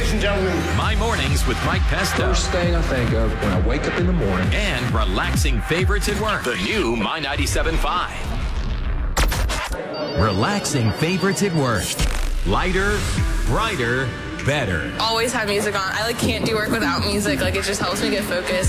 ladies and gentlemen. My Mornings with Mike Pesto. First thing I think of when I wake up in the morning. And relaxing favorites at work. The new My 97.5. Relaxing favorites at work. Lighter, brighter, better. Always have music on. I can't do work without music. It just helps me get focused.